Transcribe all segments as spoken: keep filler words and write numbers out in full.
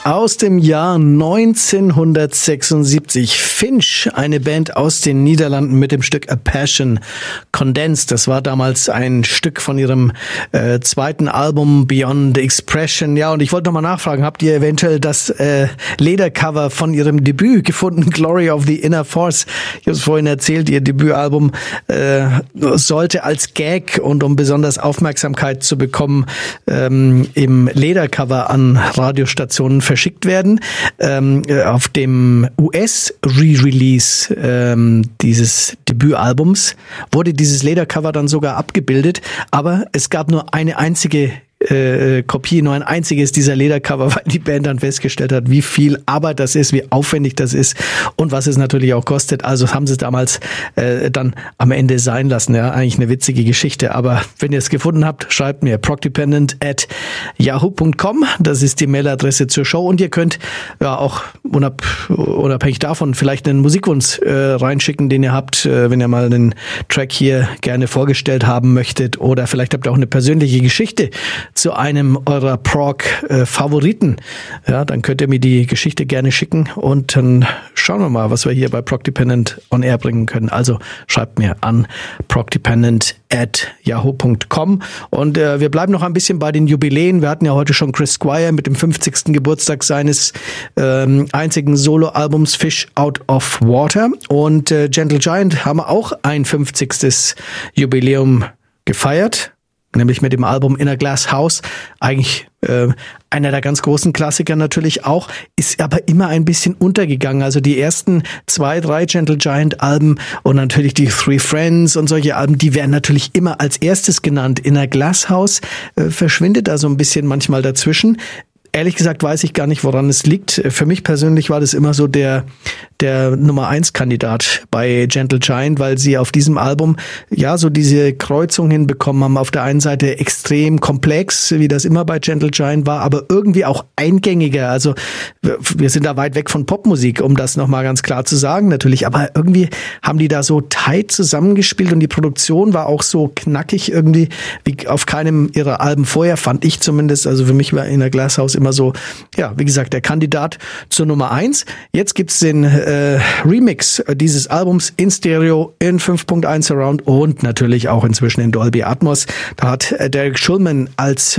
aus dem Jahr neunzehnhundertsechsundsiebzig. Finch, eine Band aus den Niederlanden mit dem Stück A Passion Condensed. Das war damals ein Stück von ihrem äh, zweiten Album Beyond Expression. Ja, und ich wollte nochmal nachfragen, habt ihr eventuell das äh, Ledercover von ihrem Debüt gefunden, Glory of the Inner Force? Ich habe es vorhin erzählt, ihr Debütalbum äh, sollte als Gag und um besonders Aufmerksamkeit zu bekommen, ähm, im Ledercover an Radiostationen verschickt werden. Ähm, auf dem U S-Re-Release ähm, dieses Debütalbums wurde dieses Ledercover dann sogar abgebildet, aber es gab nur eine einzige Äh, Kopie, nur ein einziges dieser Ledercover, weil die Band dann festgestellt hat, wie viel Arbeit das ist, wie aufwendig das ist und was es natürlich auch kostet. Also haben sie es damals äh, dann am Ende sein lassen. Ja, eigentlich eine witzige Geschichte. Aber wenn ihr es gefunden habt, schreibt mir procdependent at yahoo punkt com. Das ist die Mailadresse zur Show und ihr könnt ja auch unab- unabhängig davon vielleicht einen Musikwunsch äh, reinschicken, den ihr habt, äh, wenn ihr mal einen Track hier gerne vorgestellt haben möchtet oder vielleicht habt ihr auch eine persönliche Geschichte zu einem eurer Prog-Favoriten. Ja, dann könnt ihr mir die Geschichte gerne schicken und dann schauen wir mal, was wir hier bei Procdependent on Air bringen können. Also schreibt mir an procdependent at yahoo punkt com und äh, wir bleiben noch ein bisschen bei den Jubiläen. Wir hatten ja heute schon Chris Squire mit dem fünfzigsten Geburtstag seines ähm, einzigen Soloalbums Fish Out of Water und äh, Gentle Giant haben auch ein fünfzigstes Jubiläum gefeiert, nämlich mit dem Album In a Glass House. Eigentlich äh, einer der ganz großen Klassiker natürlich auch, ist aber immer ein bisschen untergegangen. Also die ersten zwei, drei Gentle Giant Alben und natürlich die Three Friends und solche Alben, die werden natürlich immer als erstes genannt. In a Glass House äh, verschwindet da so ein bisschen manchmal dazwischen. Ehrlich gesagt weiß ich gar nicht, woran es liegt. Für mich persönlich war das immer so der der Nummer eins Kandidat bei Gentle Giant, weil sie auf diesem Album ja so diese Kreuzung hinbekommen haben. Auf der einen Seite extrem komplex, wie das immer bei Gentle Giant war, aber irgendwie auch eingängiger. Also wir sind da weit weg von Popmusik, um das nochmal ganz klar zu sagen natürlich. Aber irgendwie haben die da so tight zusammengespielt und die Produktion war auch so knackig irgendwie wie auf keinem ihrer Alben vorher, fand ich zumindest. Also für mich war In a Glass House immer so, ja, wie gesagt, der Kandidat zur Nummer eins. Jetzt gibt's den äh, Remix dieses Albums in Stereo, in fünf Punkt eins Surround und natürlich auch inzwischen in Dolby Atmos. Da hat äh, Derek Schulman als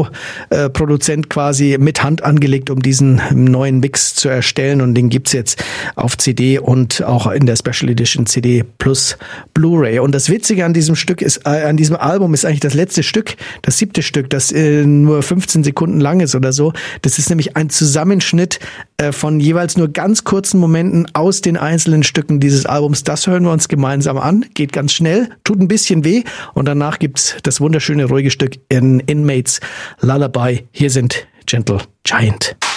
Co-Produzent quasi mit Hand angelegt, um diesen neuen Mix zu erstellen und den gibt's jetzt auf C D und auch in der Special Edition C D plus Blu-ray. Und das Witzige an diesem Stück ist, äh, an diesem Album ist eigentlich das letzte Stück, das siebte Stück, das äh, nur fünfzehn Sekunden lang ist oder so. Das ist nämlich ein Zusammenschnitt äh, von jeweils nur ganz kurzen Momenten aus den einzelnen Stücken dieses Albums. Das hören wir uns gemeinsam an. Geht ganz schnell, tut ein bisschen weh und danach gibt's das wunderschöne ruhige Stück in Inmates Lullaby. Hier sind Gentle Giant.